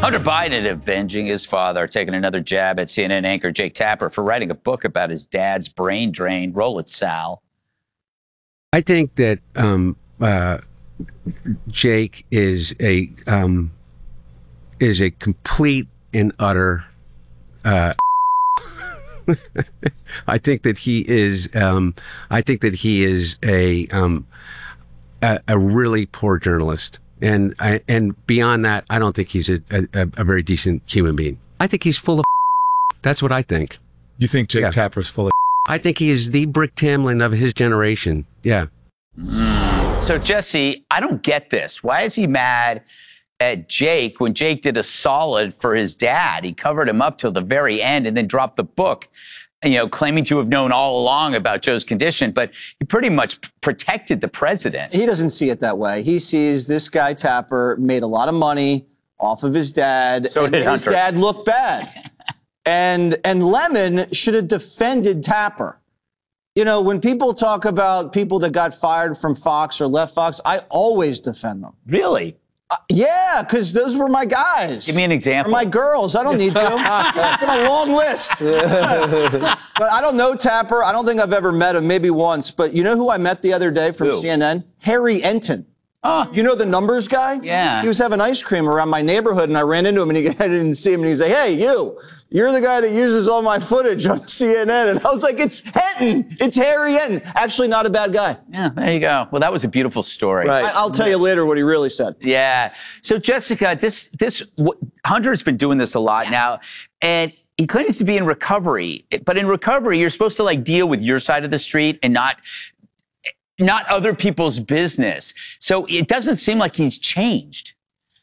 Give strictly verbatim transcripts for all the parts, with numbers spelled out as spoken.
Hunter Biden avenging his father, taking another jab at C N N anchor Jake Tapper for writing a book about his dad's brain drain. Roll it, Sal. I think that um, uh, Jake is a um, is a complete and utter. Uh, I think that he is. Um, I think that he is a um, a, a really poor journalist. And I, and beyond that, I don't think he's a, a, a very decent human being. I think he's full of. That's what I think. You think Jake yeah. Tapper's full of? I think he is the Brick Tamland of his generation. Yeah. Mm. So Jesse, I don't get this. Why is he mad at Jake when Jake did a solid for his dad? He covered him up till the very end and then dropped the book, you know, claiming to have known all along about Joe's condition, but he pretty much protected the president. He doesn't see it that way. He sees this guy Tapper made a lot of money off of his dad. So and did his Hunter. dad looked bad. and and Lemon should have defended Tapper. You know, when people talk about people that got fired from Fox or left Fox, I always defend them. Really? Uh, yeah, because those were my guys. Give me an example. Or my girls. I don't need to. It's been a long list. But I don't know Tapper. I don't think I've ever met him, maybe once. But you know who I met the other day from Who? C N N? Harry Enton. Oh. You know the numbers guy? Yeah. He was having ice cream around my neighborhood, and I ran into him, and he, I didn't see him, and he's like, hey, you, you're the guy that uses all my footage on C N N. And I was like, it's Enton. It's Harry Enton. Actually, not a bad guy. Yeah, there you go. Well, that was a beautiful story. Right. I, I'll tell you later what he really said. Yeah. So, Jessica, this, this, w- Hunter's been doing this a lot yeah. now, and he claims to be in recovery. But in recovery, you're supposed to, like, deal with your side of the street and not... not other people's business. So it doesn't seem like he's changed.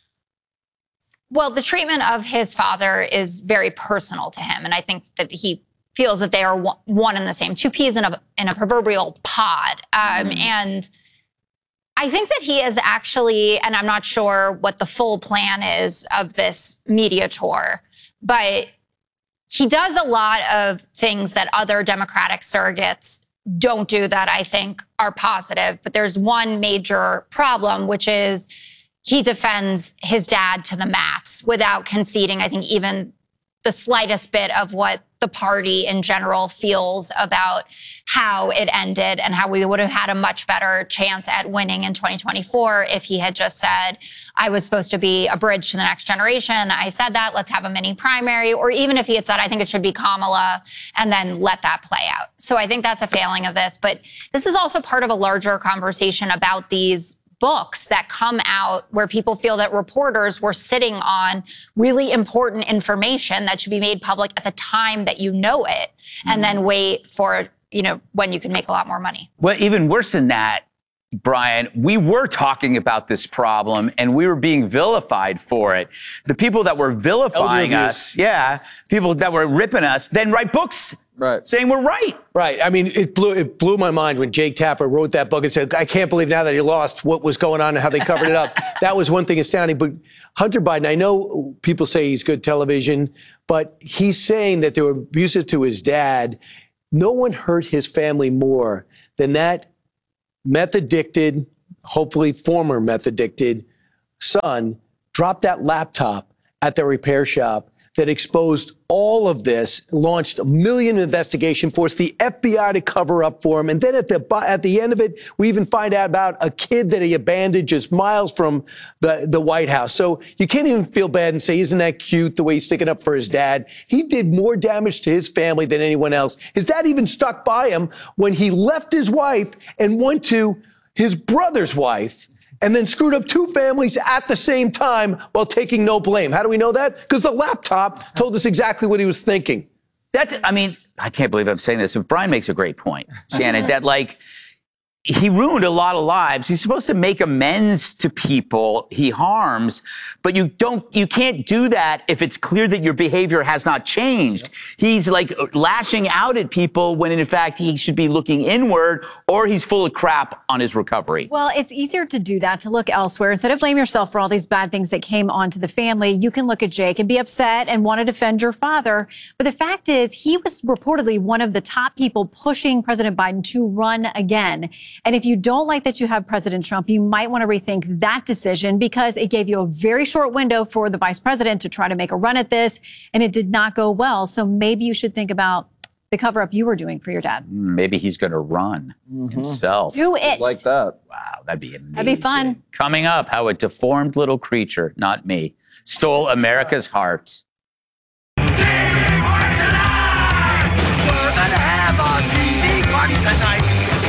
Well, the treatment of his father is very personal to him. And I think that he feels that they are one and the same, two peas in a, in a proverbial pod. Um, mm. And I think that he is actually, and I'm not sure what the full plan is of this media tour, but he does a lot of things that other Democratic surrogates don't do that I think are positive. But there's one major problem, which is he defends his dad to the mats without conceding, I think, even the slightest bit of what the party in general feels about how it ended and how we would have had a much better chance at winning in twenty twenty-four if he had just said, I was supposed to be a bridge to the next generation. I said that, let's have a mini primary. Or even if he had said, I think it should be Kamala, and then let that play out. So I think that's a failing of this. But this is also part of a larger conversation about these books that come out where people feel that reporters were sitting on really important information that should be made public at the time that you know it, and mm-hmm. then wait for, you know, when you can make a lot more money. Well, even worse than that, Brian, we were talking about this problem and we were being vilified for it. The people that were vilifying us, yeah, people that were ripping us, then write books right. saying we're right. Right. I mean, it blew it blew my mind when Jake Tapper wrote that book and said, I can't believe now that he lost what was going on and how they covered it up. That was one thing astounding. But Hunter Biden, I know people say he's good television, but he's saying that they were abusive to his dad. No one hurt his family more than that meth-addicted, hopefully former meth-addicted son dropped that laptop at the repair shop that exposed all of this, launched a million investigation, forced the F B I to cover up for him. And then at the at the end of it, we even find out about a kid that he abandoned just miles from the, the White House. So you can't even feel bad and say, isn't that cute, the way he's sticking up for his dad? He did more damage to his family than anyone else. His dad even stuck by him when he left his wife and went to his brother's wife and then screwed up two families at the same time while taking no blame. How do we know that? Because the laptop told us exactly what he was thinking. That's, I mean, I can't believe I'm saying this, but Brian makes a great point, Shannon, that like, he ruined a lot of lives. He's supposed to make amends to people he harms, but you don't, you can't do that if it's clear that your behavior has not changed. He's like lashing out at people when in fact he should be looking inward, or he's full of crap on his recovery. Well, it's easier to do that, to look elsewhere. Instead of blame yourself for all these bad things that came onto the family, you can look at Jake and be upset and want to defend your father. But the fact is, he was reportedly one of the top people pushing President Biden to run again. And if you don't like that you have President Trump, you might want to rethink that decision because it gave you a very short window for the vice president to try to make a run at this, and it did not go well. So maybe you should think about the cover-up you were doing for your dad. Maybe he's going to run mm-hmm. himself. Do it. Like that. Wow, that'd be amazing. That'd be fun. Coming up, how a deformed little creature, not me, stole America's hearts. T V party tonight! We're gonna have a T V party tonight!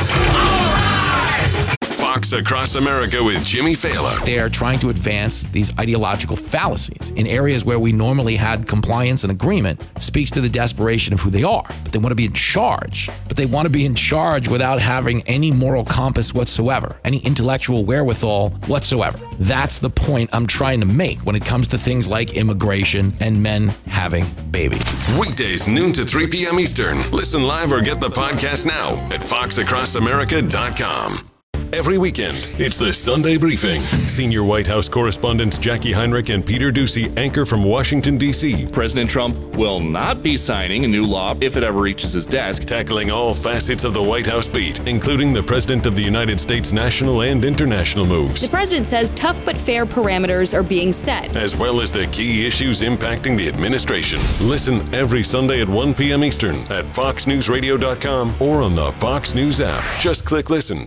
Fox Across America with Jimmy Fallon. They are trying to advance these ideological fallacies in areas where we normally had compliance and agreement. Speaks to the desperation of who they are. But they want to be in charge. But they want to be in charge without having any moral compass whatsoever, any intellectual wherewithal whatsoever. That's the point I'm trying to make when it comes to things like immigration and men having babies. Weekdays, noon to three p.m. Eastern. Listen live or get the podcast now at fox across america dot com. Every weekend, it's the Sunday Briefing. Senior White House correspondents Jackie Heinrich and Peter Doocy anchor from Washington, D C President Trump will not be signing a new law if it ever reaches his desk. Tackling all facets of the White House beat, including the President of the United States national and international moves. The president says tough but fair parameters are being set, as well as the key issues impacting the administration. Listen every Sunday at one p.m. Eastern at fox news radio dot com or on the Fox News app. Just click listen.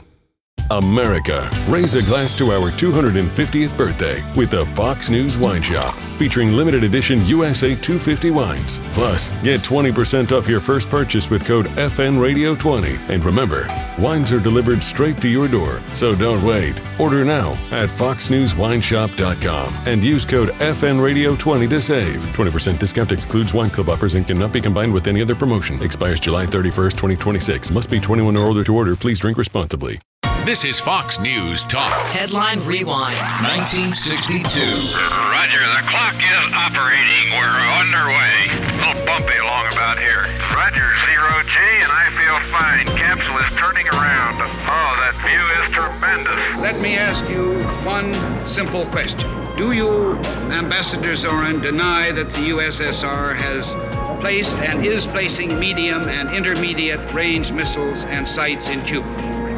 America, raise a glass to our two hundred fiftieth birthday with the Fox News Wine Shop, featuring limited edition U S A two fifty wines. Plus, get twenty percent off your first purchase with code F N radio twenty. And remember, wines are delivered straight to your door, so don't wait. Order now at fox news wine shop dot com and use code F N radio twenty to save. twenty percent discount excludes wine club offers and cannot be combined with any other promotion. Expires July thirty-first, twenty twenty-six. Must be twenty-one or older to order. Please drink responsibly. This is Fox News Talk. Headline Rewind. nineteen sixty-two. Roger, the clock is operating. We're underway. A little bumpy along about here. Roger, zero G, and I feel fine. Capsule is turning around. Oh, that view is tremendous. Let me ask you one simple question. Do you, Ambassador Zorin, deny that the U S S R has placed and is placing medium and intermediate range missiles and sites in Cuba?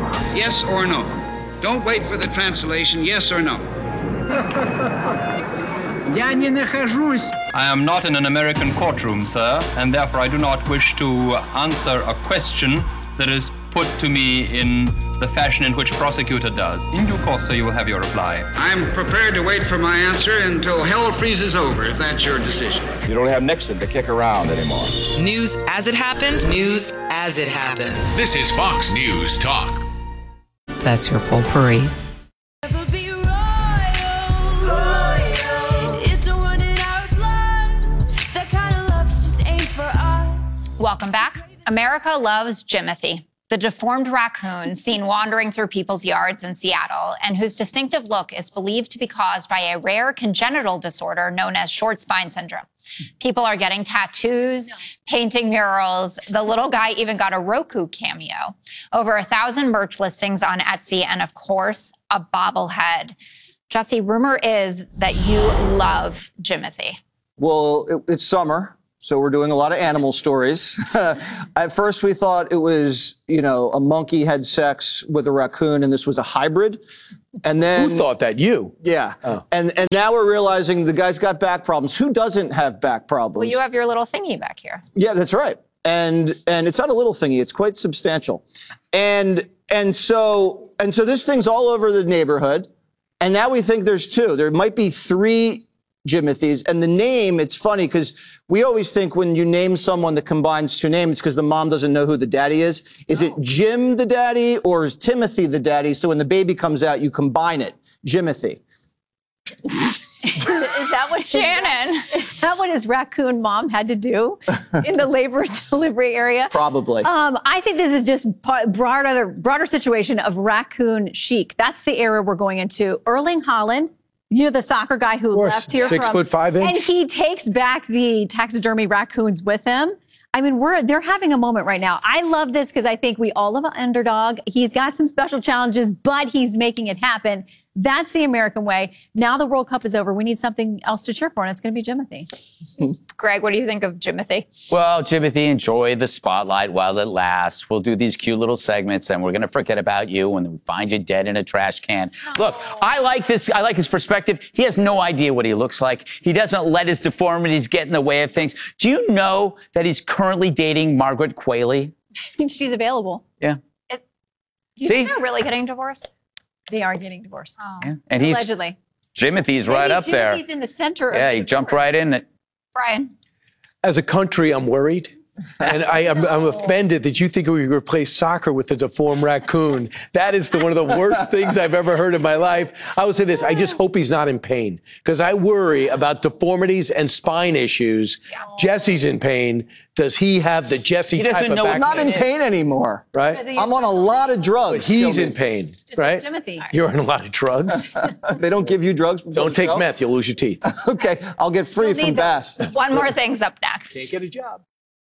Yes or no? Don't wait for the translation. Yes or no? I am not in an American courtroom, sir, and therefore I do not wish to answer a question that is put to me in the fashion in which a prosecutor does. In due course, sir, you will have your reply. I'm prepared to wait for my answer until hell freezes over, if that's your decision. You don't have Nixon to kick around anymore. News as it happened, news as it happens. This is Fox News Talk. That's your potpourri. Welcome back. America loves Jimothy, the deformed raccoon seen wandering through people's yards in Seattle and whose distinctive look is believed to be caused by a rare congenital disorder known as short spine syndrome. People are getting tattoos, no. painting murals. The little guy even got a Roku cameo. Over a thousand merch listings on Etsy, and of course, a bobblehead. Jesse, rumor is that you love Jimothy. Well, it, it's summer, so we're doing a lot of animal stories. At first, we thought it was, you know, a monkey had sex with a raccoon, and this was a hybrid. And then, who thought that? You? Yeah. Oh. And and now we're realizing the guy's got back problems. Who doesn't have back problems? Well, you have your little thingy back here. Yeah, that's right. And and it's not a little thingy; it's quite substantial. And and so and so this thing's all over the neighborhood. And now we think there's two. There might be three Jimothys. And the name, it's funny because we always think when you name someone that combines two names, because the mom doesn't know who the daddy is. Is no. it Jim the daddy or is Timothy the daddy? So when the baby comes out, you combine it. Jimothy. Is that what Shannon? His, is that what his raccoon mom had to do in the labor and delivery area? Probably. Um, I think this is just part, broader, broader situation of raccoon chic. That's the era we're going into. Erling Haaland, you know, the soccer guy who left here Six from, foot five inch. and he takes back the taxidermy raccoons with him. I mean, we're they're having a moment right now. I love this because I think we all love an underdog. He's got some special challenges, but he's making it happen. That's the American way. Now the World Cup is over. We need something else to cheer for, and it's going to be Jimothy. Greg, what do you think of Jimothy? Well, Jimothy, enjoy the spotlight while it lasts. We'll do these cute little segments, and we're going to forget about you when we find you dead in a trash can. Look, I like this. I like his perspective. He has no idea what he looks like. He doesn't let his deformities get in the way of things. Do you know that he's currently dating Margaret Qualley? She's available. Yeah. Is, do you See? think they're really getting divorced? They are getting divorced. Oh. Yeah. And he's Allegedly. Jimothy's right Maybe up there. Jimothy's in the center. Yeah, of he the jumped divorce. right in it. Brian. As a country, I'm worried. And I, I'm, I'm offended that you think we could replace soccer with a deformed raccoon. That is the, one of the worst things I've ever heard in my life. I will say this, I just hope he's not in pain, because I worry about deformities and spine issues. Jesse's in pain. Does he have the Jesse He type doesn't of know. back I'm not in pain anymore. Right? I'm on a lot of drugs. But he's Gilby. in pain, Just right? like Jimothy. You're on a lot of drugs. They don't give you drugs before Don't the take show? meth, you'll lose your teeth. Okay, I'll get free You'll from need Bass. One more thing's up next. Can't get a job.